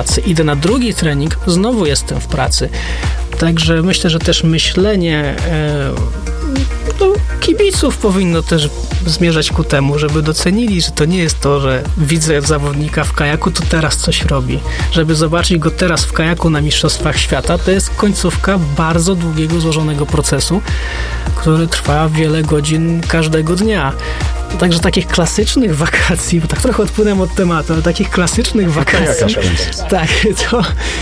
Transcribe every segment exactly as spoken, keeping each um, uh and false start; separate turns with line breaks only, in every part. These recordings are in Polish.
pracy. Idę na drugi trening, znowu jestem w pracy. Także myślę, że też myślenie e, no, kibiców powinno też zmierzać ku temu, żeby docenili, że to nie jest to, że widzę zawodnika w kajaku, to teraz coś robi. Żeby zobaczyć go teraz w kajaku na Mistrzostwach Świata, to jest końcówka bardzo długiego, złożonego procesu, który trwa wiele godzin każdego dnia. Także takich klasycznych wakacji, bo tak trochę odpłynę od tematu, ale takich klasycznych wakacji, tak, to,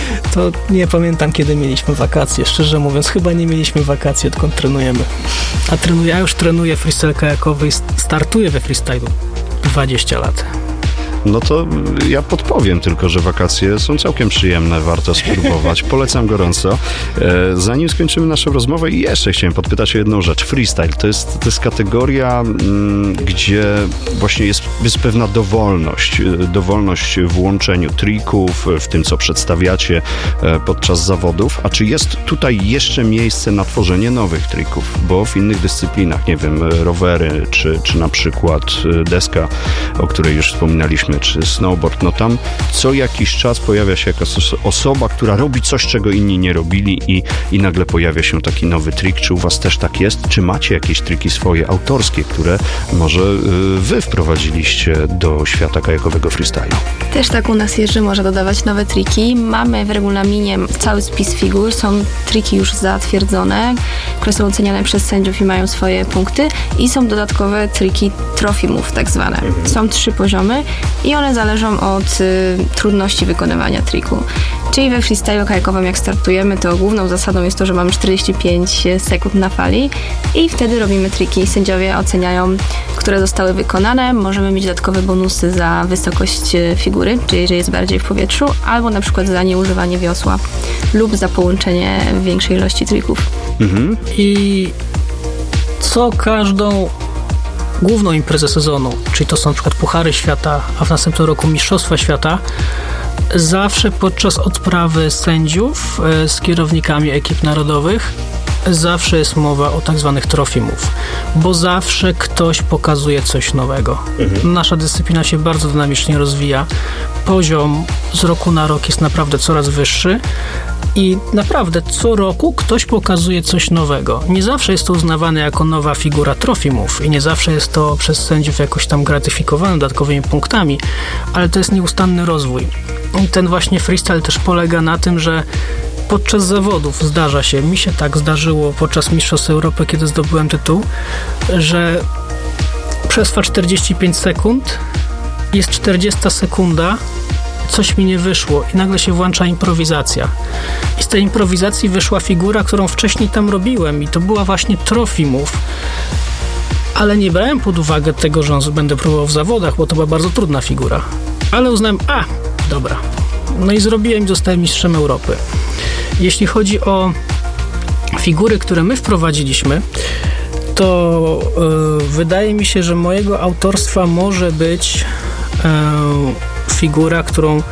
to nie pamiętam, kiedy mieliśmy wakacje, szczerze mówiąc, chyba nie mieliśmy wakacji, odkąd trenujemy. A trenuję, ja już trenuję freestyle kajakowy i startuję we freestylu dwadzieścia lat.
No to ja podpowiem tylko, że wakacje są całkiem przyjemne, warto spróbować. Polecam gorąco. Zanim skończymy naszą rozmowę, i jeszcze chciałem podpytać o jedną rzecz. Freestyle to jest, to jest kategoria, gdzie właśnie jest, jest pewna dowolność. Dowolność w łączeniu trików, w tym, co przedstawiacie podczas zawodów. A czy jest tutaj jeszcze miejsce na tworzenie nowych trików? Bo w innych dyscyplinach, nie wiem, rowery, czy, czy na przykład deska, o której już wspominaliśmy, czy snowboard, no tam co jakiś czas pojawia się jakaś osoba, która robi coś, czego inni nie robili i, i nagle pojawia się taki nowy trik. Czy u was też tak jest? Czy macie jakieś triki swoje, autorskie, które może wy wprowadziliście do świata kajakowego freestylu?
Też tak u nas jest, że można dodawać nowe triki. Mamy w regulaminie cały spis figur, są triki już zatwierdzone, które są oceniane przez sędziów i mają swoje punkty, i są dodatkowe triki trofimów tak zwane. Mhm. Są trzy poziomy i one zależą od y, trudności wykonywania triku. Czyli we freestylu kajakowym, jak startujemy, to główną zasadą jest to, że mamy czterdzieści pięć sekund na fali i wtedy robimy triki. Sędziowie oceniają, które zostały wykonane. Możemy mieć dodatkowe bonusy za wysokość figury, czyli jeżeli jest bardziej w powietrzu, albo na przykład za nieużywanie wiosła lub za połączenie większej ilości trików.
Mhm. I co każdą główną imprezę sezonu, czyli to są na przykład Puchary Świata, a w następnym roku Mistrzostwa Świata, zawsze podczas odprawy sędziów z kierownikami ekip narodowych zawsze jest mowa o tak zwanych trofimów, bo zawsze ktoś pokazuje coś nowego. Mhm. Nasza dyscyplina się bardzo dynamicznie rozwija. Poziom z roku na rok jest naprawdę coraz wyższy i naprawdę co roku ktoś pokazuje coś nowego. Nie zawsze jest to uznawane jako nowa figura trofimów i nie zawsze jest to przez sędziów jakoś tam gratyfikowane dodatkowymi punktami, ale to jest nieustanny rozwój. I ten właśnie freestyle też polega na tym, że podczas zawodów zdarza się, mi się tak zdarzyło podczas Mistrzostw Europy, kiedy zdobyłem tytuł, że przetrwa czterdzieści pięć sekund, jest czterdziesta sekunda, coś mi nie wyszło i nagle się włącza improwizacja. I z tej improwizacji wyszła figura, którą wcześniej tam robiłem i to była właśnie trofimów. Ale nie brałem pod uwagę tego, że będę próbował w zawodach, bo to była bardzo trudna figura. Ale uznałem, a, dobra. No i zrobiłem i zostałem mistrzem Europy. Jeśli chodzi o figury, które my wprowadziliśmy, to yy, wydaje mi się, że mojego autorstwa może być yy, figura, którą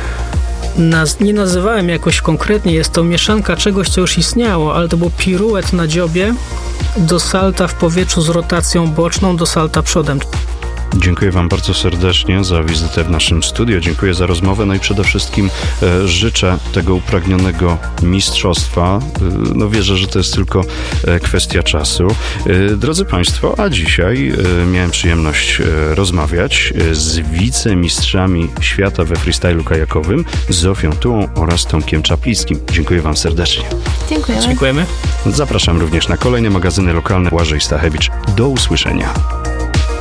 naz- nie nazywałem jakoś konkretnie. Jest to mieszanka czegoś, co już istniało, ale to był piruet na dziobie do salta w powietrzu z rotacją boczną do salta przodem.
Dziękuję wam bardzo serdecznie za wizytę w naszym studio. Dziękuję za rozmowę. No i przede wszystkim e, życzę tego upragnionego mistrzostwa. E, no wierzę, że to jest tylko e, kwestia czasu. E, drodzy państwo, a dzisiaj e, miałem przyjemność e, rozmawiać z wicemistrzami świata we freestylu kajakowym, Zofią Tułą oraz Tomkiem Czaplickim. Dziękuję wam serdecznie.
Dziękujemy.
Dziękujemy.
Zapraszam również na kolejne magazyny lokalne. Błażej Stachewicz. Do usłyszenia.